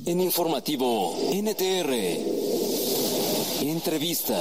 En Informativo NTR, entrevista.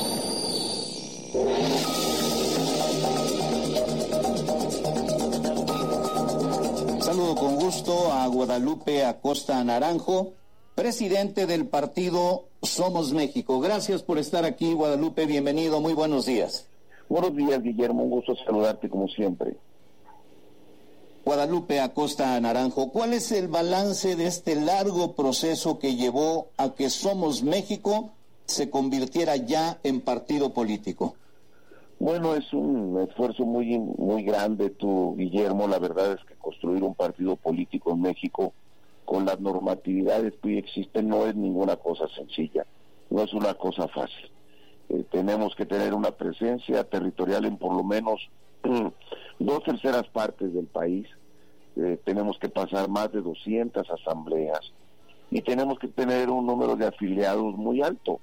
Saludo con gusto a Guadalupe Acosta Naranjo, presidente del partido Somos México. Gracias por estar aquí, Guadalupe, bienvenido, muy buenos días. Buenos días, Guillermo, un gusto saludarte como siempre. Guadalupe Acosta Naranjo, ¿cuál es el balance de este largo proceso que llevó a que Somos México se convirtiera ya en partido político? Bueno, es un esfuerzo muy grande, Guillermo. La verdad es que construir un partido político en México con las normatividades que hoy existen no es ninguna cosa sencilla, no es una cosa fácil. Tenemos que tener una presencia territorial en por lo menos 2/3 partes del país. Tenemos que pasar más de 200 asambleas y tenemos que tener un número de afiliados muy alto,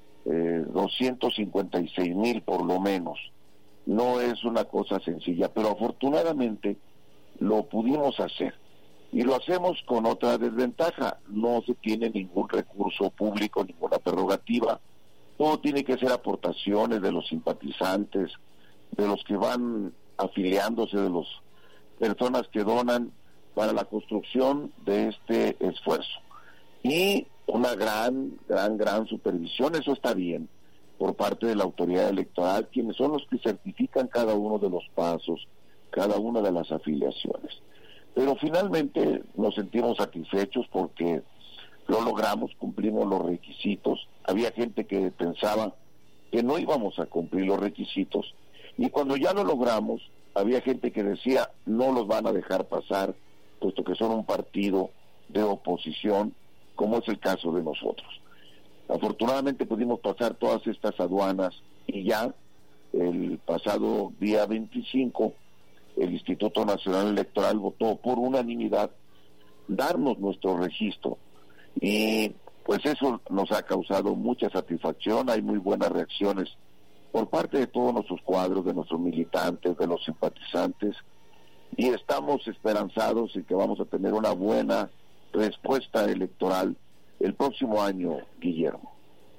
256,000 por lo menos. No es una cosa sencilla, pero afortunadamente lo pudimos hacer y lo hacemos con otra desventaja: no se tiene ningún recurso público, ninguna prerrogativa. Todo tiene que ser aportaciones de los simpatizantes, de los que van afiliándose, de las personas que donan para la construcción de este esfuerzo. Y una gran supervisión, eso está bien, por parte de la autoridad electoral, quienes son los que certifican cada uno de los pasos, cada una de las afiliaciones. Pero finalmente nos sentimos satisfechos porque lo logramos, cumplimos los requisitos. Había gente que pensaba que no íbamos a cumplir los requisitos, y cuando ya lo logramos, había gente que decía no los van a dejar pasar, puesto que son un partido de oposición, como es el caso de nosotros. Afortunadamente pudimos pasar todas estas aduanas y ya el pasado día 25 el Instituto Nacional Electoral votó por unanimidad darnos nuestro registro, y pues eso nos ha causado mucha satisfacción. Hay muy buenas reacciones por parte de todos nuestros cuadros, de nuestros militantes, de los simpatizantes, y estamos esperanzados en que vamos a tener una buena respuesta electoral el próximo año, Guillermo.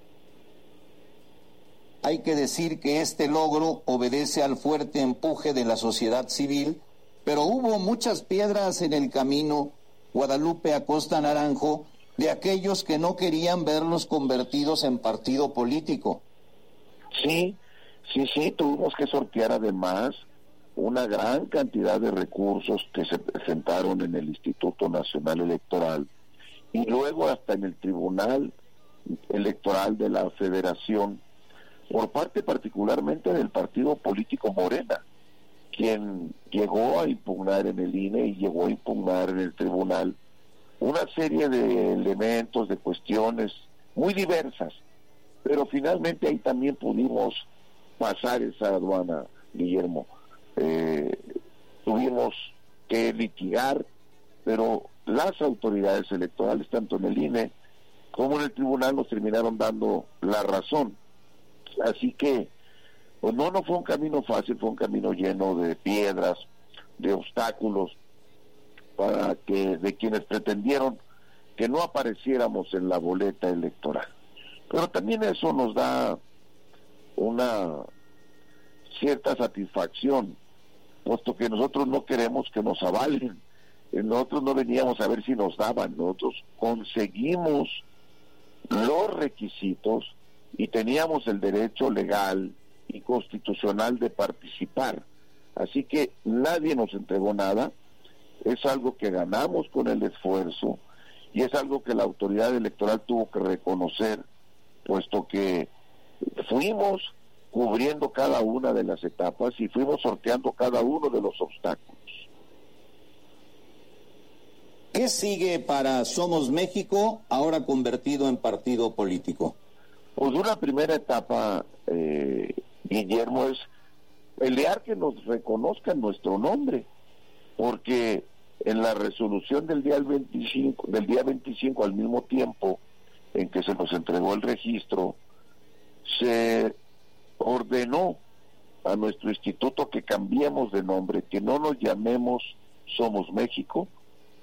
Hay que decir que este logro obedece al fuerte empuje de la sociedad civil, pero hubo muchas piedras en el camino, Guadalupe Acosta Naranjo, de aquellos que no querían verlos convertidos en partido político. Sí, tuvimos que sortear además una gran cantidad de recursos que se presentaron en el Instituto Nacional Electoral y luego hasta en el Tribunal Electoral de la Federación, por parte particularmente del partido político Morena, quien llegó a impugnar en el INE y llegó a impugnar en el tribunal una serie de elementos, de cuestiones muy diversas, pero finalmente ahí también pudimos pasar esa aduana, Guillermo. Tuvimos que litigar, pero las autoridades electorales, tanto en el INE como en el tribunal, nos terminaron dando la razón. Así que, pues no fue un camino fácil, fue un camino lleno de piedras, de obstáculos, para que de quienes pretendieron que no apareciéramos en la boleta electoral. Pero también eso nos da una cierta satisfacción, puesto que nosotros no queremos que nos avalen. Nosotros no veníamos a ver si nos daban, nosotros conseguimos los requisitos y teníamos el derecho legal y constitucional de participar. Así que nadie nos entregó nada. Es algo que ganamos con el esfuerzo y es algo que la autoridad electoral tuvo que reconocer, puesto que fuimos cubriendo cada una de las etapas y fuimos sorteando cada uno de los obstáculos. ¿Qué sigue para Somos México, ahora convertido en partido político? Pues una primera etapa, Guillermo, es pelear que nos reconozcan nuestro nombre, porque en la resolución del día 25 al mismo tiempo en que se nos entregó el registro, se ordenó a nuestro instituto que cambiemos de nombre, que no nos llamemos Somos México,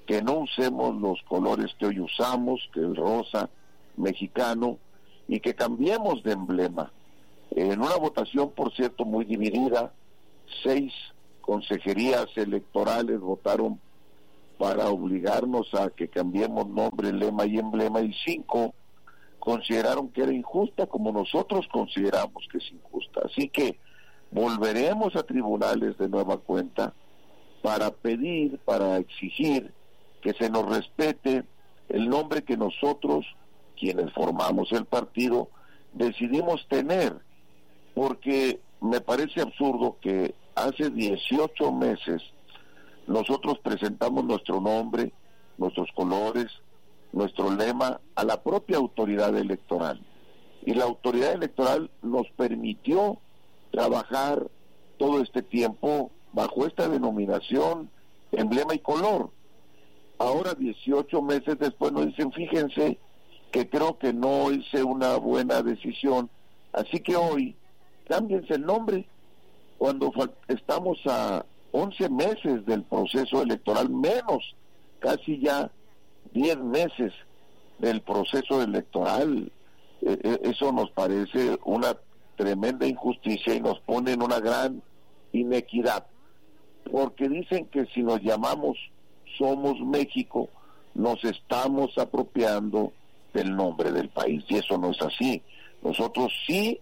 que no usemos los colores que hoy usamos, que el rosa mexicano, y que cambiemos de emblema. En una votación, por cierto, muy dividida, 6 consejerías electorales votaron para obligarnos a que cambiemos nombre, lema y emblema, y 5 consideraron que era injusta, como nosotros consideramos que es injusta. Así que volveremos a tribunales de nueva cuenta para pedir, para exigir que se nos respete el nombre que nosotros, quienes formamos el partido, decidimos tener, porque me parece absurdo que hace 18 meses nosotros presentamos nuestro nombre, nuestros colores, nuestro lema a la propia autoridad electoral, y la autoridad electoral nos permitió trabajar todo este tiempo bajo esta denominación, emblema y color. Ahora, 18 meses después, nos dicen, fíjense que creo que no hice una buena decisión, así que hoy cámbiense el nombre, cuando estamos a 11 meses del proceso electoral, menos, casi ya 10 meses del proceso electoral. Eso nos parece una tremenda injusticia y nos pone en una gran inequidad, porque dicen que si nos llamamos Somos México, nos estamos apropiando del nombre del país, y eso no es así. Nosotros sí,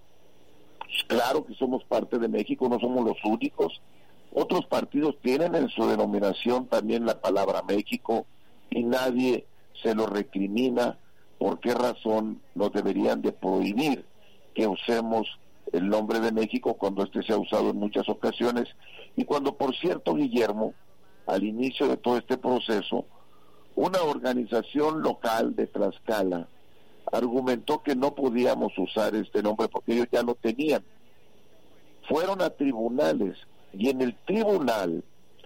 claro que somos parte de México, no somos los únicos. Otros partidos tienen en su denominación también la palabra México, y nadie se lo recrimina. ¿Por qué razón nos deberían de prohibir que usemos el nombre de México cuando este se ha usado en muchas ocasiones? Y cuando, por cierto, Guillermo, al inicio de todo este proceso, una organización local de Tlaxcala argumentó que no podíamos usar este nombre porque ellos ya lo tenían. Fueron a tribunales, y en el tribunal,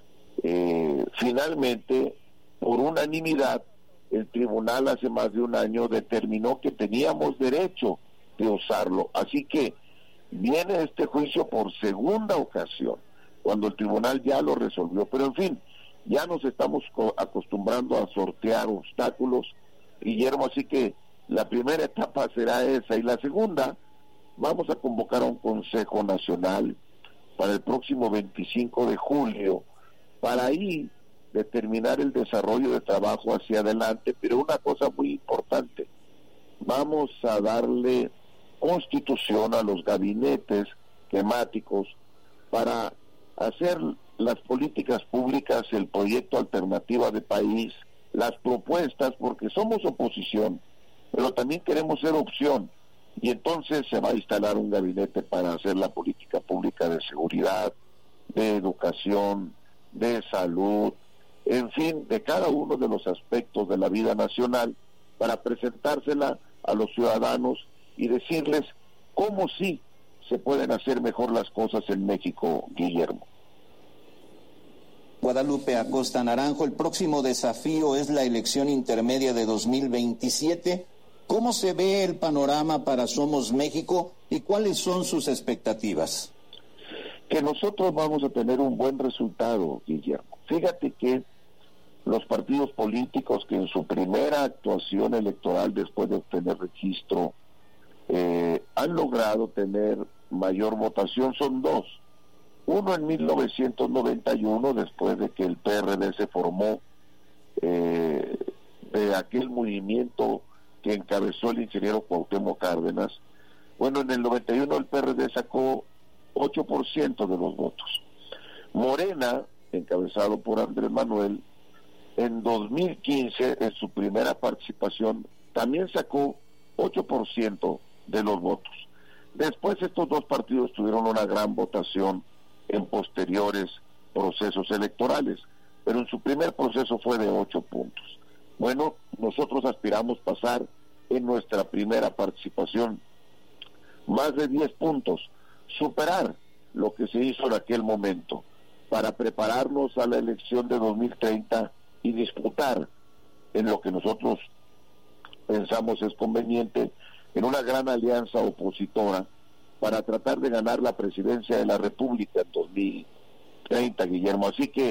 finalmente, por unanimidad, el tribunal hace más de un año determinó que teníamos derecho de usarlo. Así que viene este juicio por segunda ocasión, cuando el tribunal ya lo resolvió. Pero en fin, ya nos estamos acostumbrando a sortear obstáculos, Guillermo, así que la primera etapa será esa, y la segunda, vamos a convocar a un Consejo Nacional para el próximo 25 de julio, para ahí determinar el desarrollo de trabajo hacia adelante. Pero una cosa muy importante, vamos a darle constitución a los gabinetes temáticos para hacer las políticas públicas, el proyecto Alternativa de País, las propuestas, porque somos oposición, pero también queremos ser opción, y entonces se va a instalar un gabinete para hacer la política pública de seguridad, de educación, de salud, en fin, de cada uno de los aspectos de la vida nacional, para presentársela a los ciudadanos y decirles cómo sí se pueden hacer mejor las cosas en México, Guillermo. Guadalupe Acosta Naranjo, el próximo desafío es la elección intermedia de 2027. ¿Cómo se ve el panorama para Somos México y cuáles son sus expectativas? Que nosotros vamos a tener un buen resultado, Guillermo. Fíjate que los partidos políticos que en su primera actuación electoral después de obtener registro han logrado tener mayor votación son 2. Uno en 1991, después de que el PRD se formó, de aquel movimiento que encabezó el ingeniero Cuauhtémoc Cárdenas. Bueno, en el 91 el PRD sacó 8% de los votos. Morena, encabezado por Andrés Manuel, en 2015, en su primera participación, también sacó 8% de los votos. Después estos dos partidos tuvieron una gran votación en posteriores procesos electorales, pero en su primer proceso fue de 8 puntos. Bueno, nosotros aspiramos pasar en nuestra primera participación más de 10 puntos, superar lo que se hizo en aquel momento, para prepararnos a la elección de 2030 y disputar en lo que nosotros pensamos es conveniente, en una gran alianza opositora, para tratar de ganar la presidencia de la República en 2030, Guillermo. Así que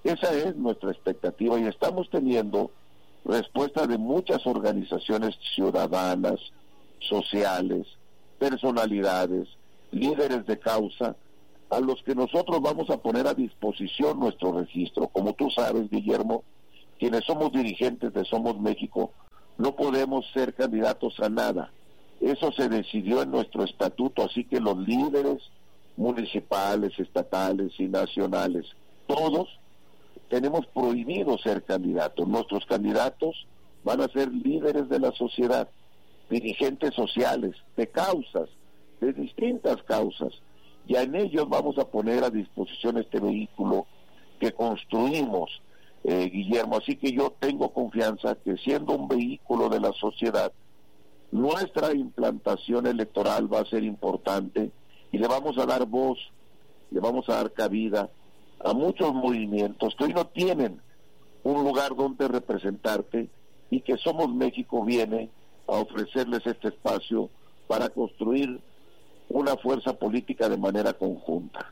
Esa es nuestra expectativa y estamos teniendo respuesta de muchas organizaciones ciudadanas, sociales, personalidades, líderes de causa, a los que nosotros vamos a poner a disposición nuestro registro. Como tú sabes, Guillermo, quienes somos dirigentes de Somos México, no podemos ser candidatos a nada. Eso se decidió en nuestro estatuto, así que los líderes municipales, estatales y nacionales, todos tenemos prohibido ser candidatos. Nuestros candidatos van a ser líderes de la sociedad, dirigentes sociales, de causas, de distintas causas. Ya en ellos vamos a poner a disposición este vehículo que construimos, Guillermo. Así que yo tengo confianza que, siendo un vehículo de la sociedad, nuestra implantación electoral va a ser importante y le vamos a dar voz, le vamos a dar cabida a muchos movimientos que hoy no tienen un lugar donde representarte, y que Somos México viene a ofrecerles este espacio para construir una fuerza política de manera conjunta.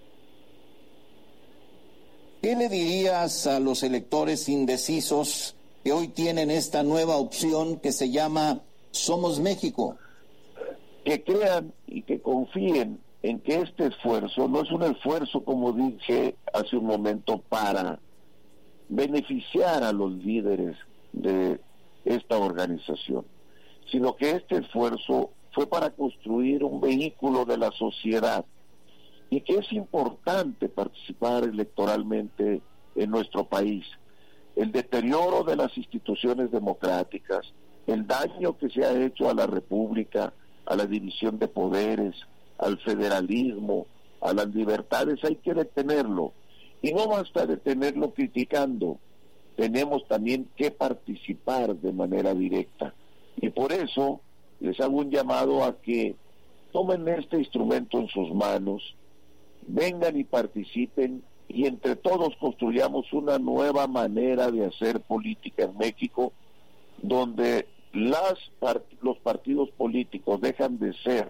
¿Qué le dirías a los electores indecisos que hoy tienen esta nueva opción que se llama Somos México? Que crean y que confíen en que este esfuerzo no es un esfuerzo, como dije hace un momento, para beneficiar a los líderes de esta organización, sino que este esfuerzo fue para construir un vehículo de la sociedad, y que es importante participar electoralmente en nuestro país. El deterioro de las instituciones democráticas, el daño que se ha hecho a la República, a la división de poderes, al federalismo, a las libertades, hay que detenerlo. Y no basta detenerlo criticando, tenemos también que participar de manera directa. Y por eso les hago un llamado a que tomen este instrumento en sus manos, vengan y participen, y entre todos construyamos una nueva manera de hacer política en México, donde los partidos políticos dejan de ser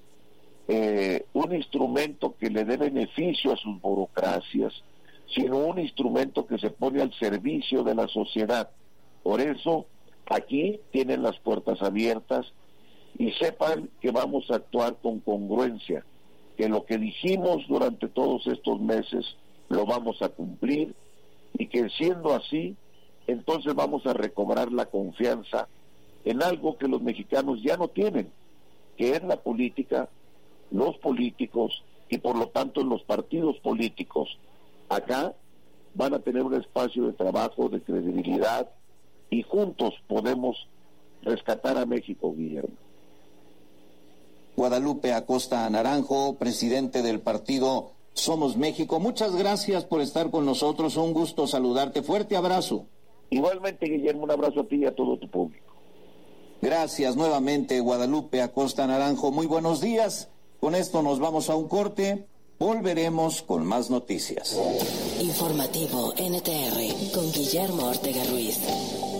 un instrumento que le dé beneficio a sus burocracias, sino un instrumento que se pone al servicio de la sociedad. Por eso, aquí tienen las puertas abiertas, y sepan que vamos a actuar con congruencia, que lo que dijimos durante todos estos meses lo vamos a cumplir, y que siendo así, entonces vamos a recobrar la confianza en algo que los mexicanos ya no tienen, que es la política, los políticos, y por lo tanto los partidos políticos. Acá van a tener un espacio de trabajo, de credibilidad, y juntos podemos rescatar a México, Guillermo. Guadalupe Acosta Naranjo, presidente del partido Somos México, muchas gracias por estar con nosotros, un gusto saludarte, fuerte abrazo. Igualmente, Guillermo, un abrazo a ti y a todo tu público. Gracias nuevamente, Guadalupe Acosta Naranjo, muy buenos días. Con esto nos vamos a un corte, volveremos con más noticias. Informativo NTR con Guillermo Ortega Ruiz.